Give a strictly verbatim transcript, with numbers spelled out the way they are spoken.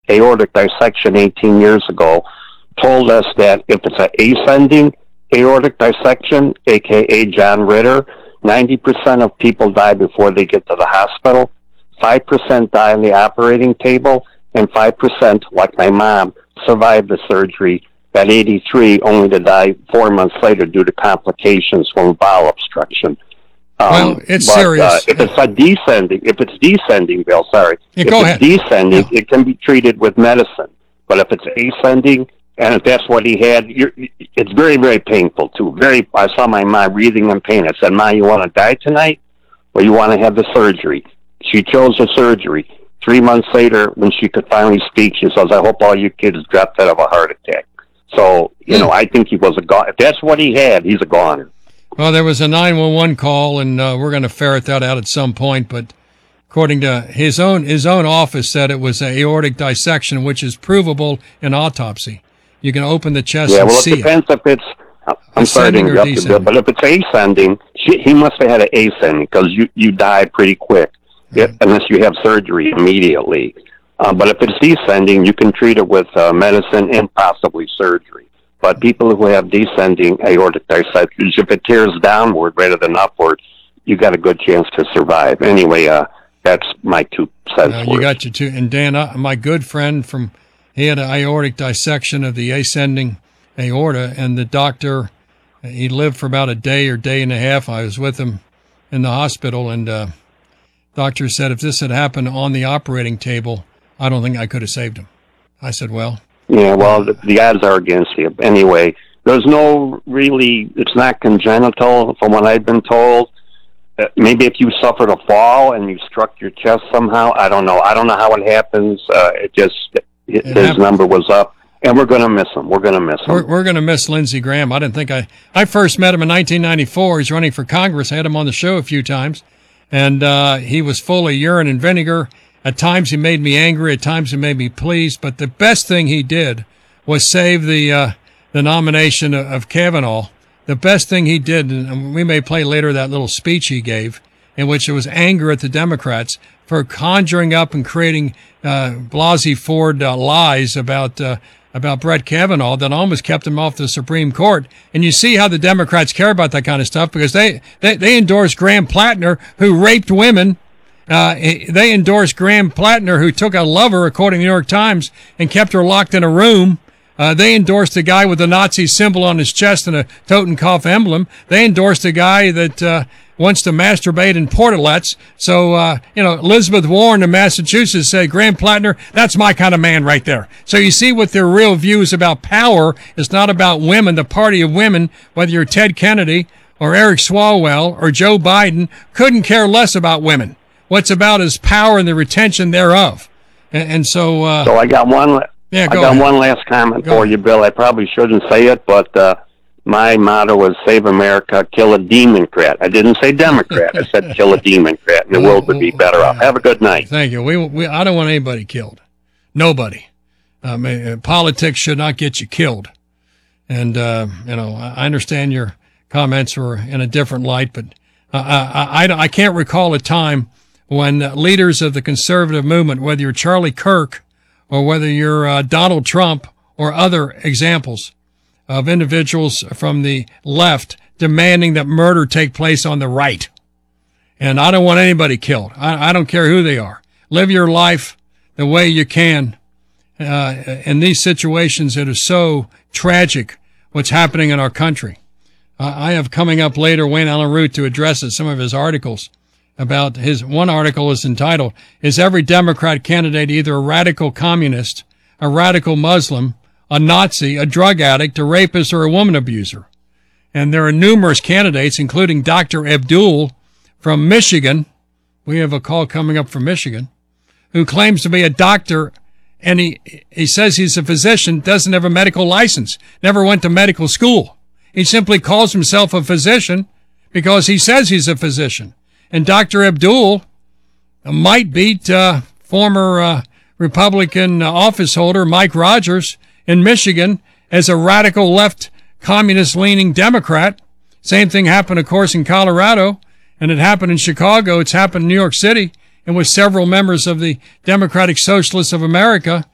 aortic dissection eighteen years ago told us that if it's an ascending aortic dissection, aka John Ritter, ninety percent of people die before they get to the hospital, five percent die on the operating table, and five percent, like my mom, survive the surgery at eighty-three, only to die four months later due to complications from bowel obstruction. Um, well, it's but, serious. Uh, if it's a descending, if it's descending, Bill, sorry, yeah, if go it's ahead. descending, yeah. it can be treated with medicine. But if it's ascending, and if that's what he had, you're, it's very, very painful too. Very. I saw my mom breathing in pain. I said, "Ma, you want to die tonight, or you want to have the surgery?" She chose the surgery. Three months later, when she could finally speak, she says, "I hope all you kids dropped out of a heart attack." So, you Hmm. know, I think he was a goner. If that's what he had, he's a goner. Well, there was a nine one one call, and uh, we're going to ferret that out at some point. But according to his own his own office, said it was an aortic dissection, which is provable in autopsy. You can open the chest Yeah, and well, it see depends it. if it's. I'm sorry to Ascending or interrupt you, Bill, descending? but if it's ascending, she, he must have had an ascending because you you die pretty quick, Right. if, unless you have surgery immediately. Um, but if it's descending, you can treat it with uh, medicine and possibly surgery. But people who have descending aortic dissections, if it tears downward rather than upward, you got a good chance to survive. Anyway, uh, that's my two cents. Uh, you got your two. And Dan, uh, my good friend from, he had an aortic dissection of the ascending aorta, and the doctor, he lived for about a day or day and a half. I was with him in the hospital, and uh, doctor said if this had happened on the operating table, I don't think I could have saved him. I said, well. Yeah, well, the, the odds are against you. Anyway, there's no really, it's not congenital from what I've been told. Uh, maybe if you suffered a fall and you struck your chest somehow, I don't know. I don't know how it happens. Uh, it just, it, It his happens. number was up. And we're going to miss him. We're going to miss him. We're, we're going to miss Lindsey Graham. I didn't think I, I first met him in nineteen ninety-four. He's running for Congress. I had him on the show a few times, and uh, he was full of urine and vinegar. At times he made me angry. At times he made me pleased. But the best thing he did was save the uh, the nomination of, of Kavanaugh. The best thing he did, and we may play later that little speech he gave, in which it was anger at the Democrats for conjuring up and creating uh, Blasey Ford uh, lies about uh, about Brett Kavanaugh that almost kept him off the Supreme Court. And you see how the Democrats care about that kind of stuff, because they they, they endorsed Graham Plattner, who raped women. Uh, they endorsed Graham Plattner, who took a lover, according to the New York Times, and kept her locked in a room. Uh, they endorsed a guy with a Nazi symbol on his chest and a Totenkopf emblem. They endorsed a guy that uh, wants to masturbate in portalets. So, uh, you know, Elizabeth Warren in Massachusetts said, Graham Plattner, that's my kind of man right there. So you see what their real views about power is not about women, the party of women, whether you're Ted Kennedy or Eric Swalwell or Joe Biden, couldn't care less about women. What's about is power and the retention thereof. And, and so, uh, so I got one. Yeah, I go got ahead. one last comment Go for ahead. you, Bill. I probably shouldn't say it, but uh, my motto is "Save America, kill a Democrat." I didn't say Democrat. I said kill a Democrat, and the world would be better off. Have a good night. Thank you. We, we I don't want anybody killed. Nobody. I mean, uh, politics should not get you killed. And uh, you know, I I understand your comments were in a different light, but uh, I, I I can't recall a time when leaders of the conservative movement, whether you're Charlie Kirk or whether you're uh, Donald Trump or other examples of individuals from the left demanding that murder take place on the right. And I don't want anybody killed. I, I don't care who they are. Live your life the way you can. Uh, in these situations, it is so tragic what's happening in our country. Uh, I have coming up later Wayne Allen Root to address some of his articles about his, one article is entitled, Is Every Democrat Candidate Either a Radical Communist, a Radical Muslim, a Nazi, a drug addict, a rapist, or a woman abuser? And there are numerous candidates, including Doctor Abdul from Michigan. We have a call coming up from Michigan, who claims to be a doctor, and he, he says he's a physician, doesn't have a medical license, never went to medical school. He simply calls himself a physician because he says he's a physician. And Doctor Abdul might beat uh, former uh, Republican office holder Mike Rogers in Michigan as a radical left communist-leaning Democrat. Same thing happened, of course, in Colorado, and it happened in Chicago. It's happened in New York City, and with several members of the Democratic Socialists of America